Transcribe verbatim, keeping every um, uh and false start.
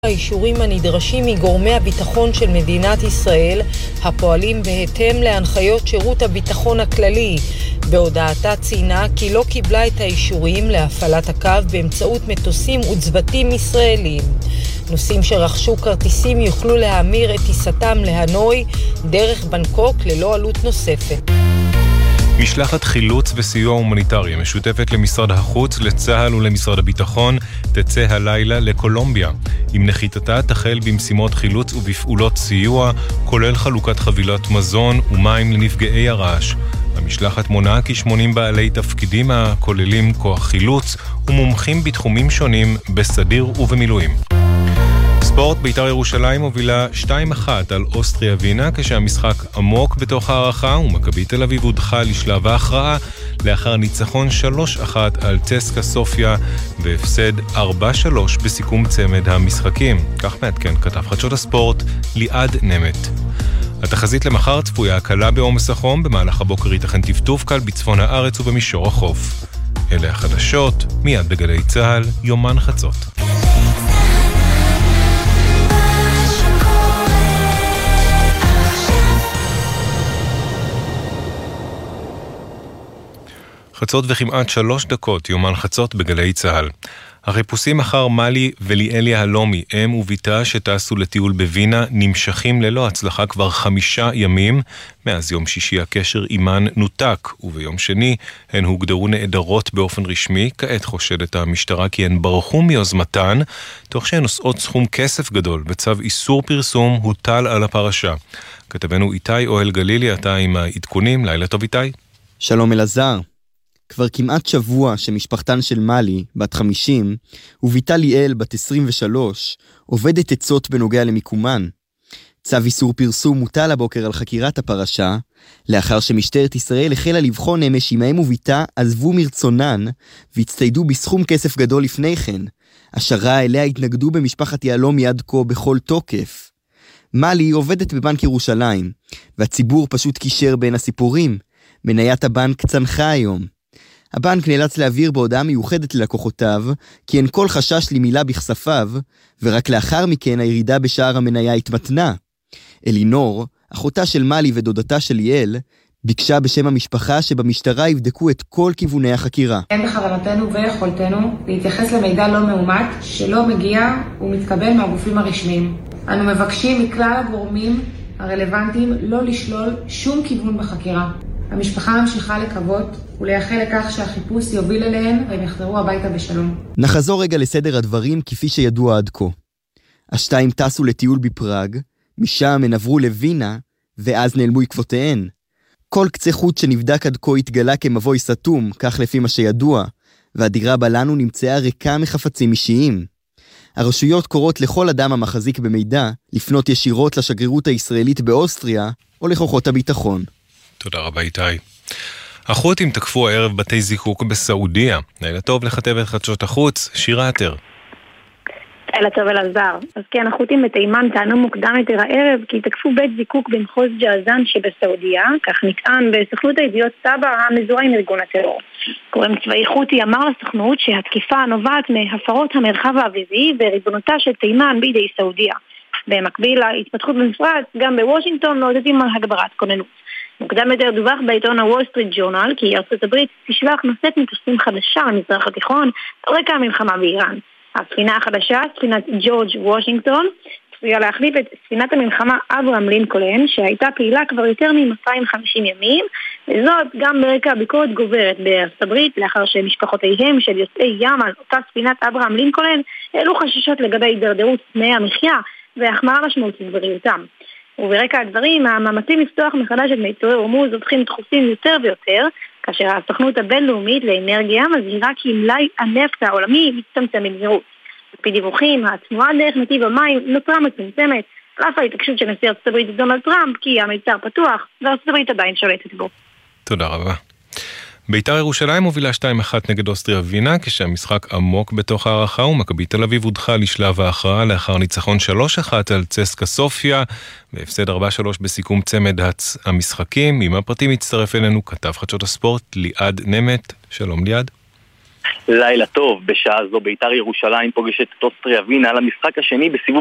האישורים הנדרשים מגורמי הביטחון של מדינת ישראל הפועלים בהתאם להנחיות שירות הביטחון הכללי. בהודעתה ציינה כי לא קיבלה את האישורים להפעלת הקו באמצעות מטוסים וצוותים ישראלים. נוסעים שרכשו כרטיסים יוכלו להמיר את טיסתם להנוי דרך בנקוק ללא עלות נוספת. משלחת חילוץ וסיוע הומניטרי משותפת למשרד החוץ, לצה"ל ולמשרד הביטחון תצא הלילה לקולומביה. עם נחיתתה תחל במשימות חילוץ ובפעולות סיוע, כולל חלוקת חבילות מזון ומים לנפגעי הרעש. המשלחת מונה כ-שמונים בעלי תפקידים הכוללים כוח חילוץ ומומחים בתחומים שונים בסדיר ובמילואים. ספורט, בית"ר ירושלים הובילה שתיים אחת על אוסטריה וינה כשהמשחק עמוק בתוך הערכה, ומכבי תל אביב הודחה לשלב ההכרעה לאחר ניצחון שלוש אחת על צסקה סופיה והפסד ארבע שלוש בסיכום צמד המשחקים. כך מעדכן כתב חדשות הספורט ליעד נמת. התחזית למחר צפויה הקלה בעומס החום, במהלך הבוקר ייתכן טפטוף קל בצפון הארץ ובמישור החוף. אלה החדשות, מיד בגלי צהל, יומן חצות. חצות וכמעט שלוש דקות, יומן חצות בגלי צהל. החיפושים אחר מלי וליאל יהלומי, אם וביתה שטסו לטיול בווינה, נמשכים ללא הצלחה כבר חמישה ימים. מאז יום שישי הקשר עימן נותק, וביום שני הן הוגדרו נעדרות באופן רשמי. כעת חושדת המשטרה כי הן ברחו מיוזמתן, תוך שהן נושאות סכום כסף גדול, וצו איסור פרסום הוטל על הפרשה. כתבנו איתי אוהל גלילי, אתה עם העדכונים. לילה טוב איתי. שלום אלעזר. כבר כמעט שבוע שמשפחתן של מלי, בת חמישים, וביתה ליאל, בת עשרים ושלוש, עובדת עצות בנוגע למיקומן. צו איסור פרסום מוטל הבוקר על חקירת הפרשה, לאחר שמשטרת ישראל החלה לבחון אמש אם האם וביתה עזבו מרצונן, והצטיידו בסכום כסף גדול לפני כן. השערה אליה התנגדו במשפחת יהלומי עד כה בכל תוקף. מלי עובדת בבנק ירושלים, והציבור פשוט קישר בין הסיפורים. מניית הבנק צנחה היום. הבנק נאלץ להעביר בהודעה מיוחדת ללקוחותיו, כי אין כל חשש למילה בכספיו, ורק לאחר מכן הירידה בשער המניה התמתנה. אלינור, אחותה של מלי ודודתה של ליאל, ביקשה בשם המשפחה שבמשטרה יבדקו את כל כיווני החקירה. אין בכוונתנו ויכולתנו להתייחס למידע לא מאומת שלא מגיע ומתקבל מהגופים הרשמיים. אנו מבקשים מכלל הגורמים הרלוונטיים לא לשלול שום כיוון בחקירה. המשפחה ממשיכה לקוות ולייחל לכך שהחיפוש יוביל אליהן והם יחזרו הביתה בשלום. נחזור רגע לסדר הדברים כפי שידוע עד כה. השתיים טסו לטיול בפראג, משם הן עברו לווינה, ואז נעלמו עקבותיהן. כל קצה חוט שנבדק עד כה התגלה כמבוי סתום, כך לפי מה שידוע, והדירה בלנו נמצאה ריקה מחפצים אישיים. הרשויות קוראות לכל אדם המחזיק במידע לפנות ישירות לשגרירות הישראלית באוסטריה או לכוחות הביטחון. תודה רבה איתי. החות'ים תקפו הערב בתי זיקוק בסעודיה. לילה טוב לכתבת חדשות החוץ, שירה עטר. לילה טוב אלעזר. אז כן, החות'ים בתימן טענו מוקדם יותר הערב כי תקפו בית זיקוק במחוז ג'עזן שבסעודיה, כך נטען בסוכנות הידיעות סבא המזוהה עם ארגון הטרור. גורם צבאי חות'י אמר לסוכנות שהתקיפה נובעת מהפרות המרחב האווירי וריבונותה של תימן בידי סעודיה. במקביל להתפתחות במפרץ, גם בוושינגטון מעודדים על הגברת כוננות. מוקדם יותר דווח בעיתון הוול סטריט ג'ורנל כי ארצות הברית תשלח נושאת מטוסים חדשה למזרח התיכון על רקע המלחמה באיראן. הספינה החדשה, ספינת ג'ורג' וושינגטון, צפויה להחליף את ספינת המלחמה אברהם לינקולן, שהייתה פעילה כבר יותר מ-מאתיים וחמישים ימים, וזאת גם ברקע ביקורת גוברת בארצות הברית, לאחר שמשפחותיהם של יוצאי ים על אותה ספינת אברהם לינקולן העלו חששות לגבי הידרדרות תנאי המחיה והחמרה משמעותית בבריאותם. וברקע הדברים, המאמצים לפתוח מחדש את מיצוי הורמוז הופכים דחופים יותר ויותר, כאשר הסוכנות הבינלאומית לאנרגיה מזהירה כי מלאי הנפט העולמי מצטמצם במהירות. לפי דיווחים, התנועה דרך נתיב המים נותרה מצומצמת, על אף ההתעקשות של נשיא ארצות הברית דונלד טראמפ כי המיצר פתוח וארצות הברית עדיין שולטת בו. תודה רבה. בית"ר ירושלים מובילה שתיים אחת נגד אוסטריה וינה, כשהמשחק עמוק בתוך הערכה, ומכבי תל אביב הודחה לשלב ההכרעה לאחר ניצחון שלוש אחת על צסקה סופיה, והפסד ארבע שלוש בסיכום צמד המשחקים. עם הפרטים הצטרף אלינו כתב חדשות הספורט ליעד נמת. שלום ליעד. לילה טוב, בשעה זו בית"ר ירושלים פוגשת את אוסטריה ווינה למשחק השני בסיבוב